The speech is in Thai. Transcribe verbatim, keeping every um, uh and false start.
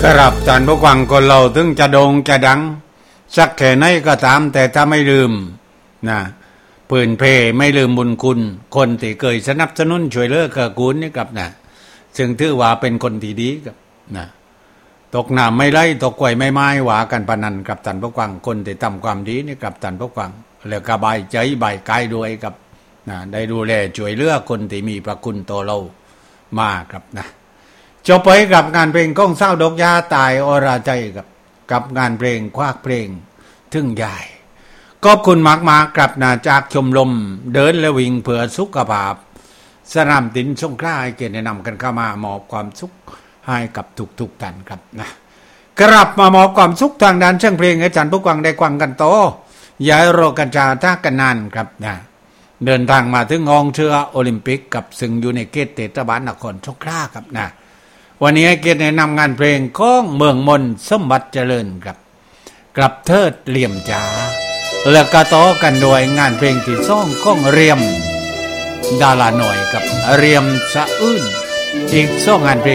ครับท่านผู้ฟังคนเราถึงจะโด่งจะดังสักแค่ไหนก็ตามแต่ถ้าไม่ลืมนะปืนเพไม่ลืมบุญคุณคนที่เคยสนับสนุนช่วยเหลือเกื้อกูลนี่ครับนะซึ่งถือว่าเป็นคนที่ดีครับนะตกน้ำไม่ไหลตกกล้วยไม่ไม้หวากันปานนั้นกับท่านผู้ฟังคนที่ทำความดีนี่กับท่านผู้ฟังแล้วก็บายใจบายกายด้วยครับนะได้ดูแลช่วยเหลือคนที่มีพระคุณต่อเรามากครับนะจบไปกับงานเพลงก้องเศร้าดอกยาตายอราใจกับกับงานเพลงควักเพลงถึงใหญ่ขอบคุณมากมากกับนาจากชมรมเดินและวิ่งเพื่อสุขภาพสนามตินสงขลาให้เกียรติแนะนำกันเข้ามามอบความสุขให้กับทุกๆท่านครับนะกลับมามอบความสุขทางด้านเชิงเพลงให้ท่านผู้ฟังได้ฟังกันต่ออย่าให้รอกันจาท่ากันนานครับนะเดินทางมาถึงงองเชือโอลิมปิกกับซึ่งอยู่ในเขตเทศบาลนครสงขลาครับนะวันนี้ให้เกียรติแนะนำงานเพลงของเมืองมนสมบัติเจริญครับกลับเทิดเหลี่ยมจ๋าแล้วก็ต่อกันโดยงานเพลงที่สองของเรียมดาราหน่อยกับเรียมสะอื้นอีกสองงานเพลง